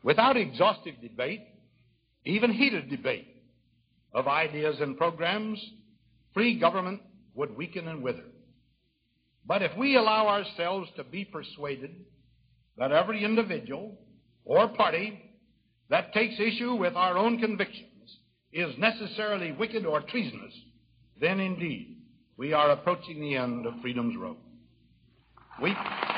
Without exhaustive debate, even heated debate of ideas and programs, free government would weaken and wither. But if we allow ourselves to be persuaded that every individual or party that takes issue with our own convictions is necessarily wicked or treasonous, then indeed we are approaching the end of freedom's road. We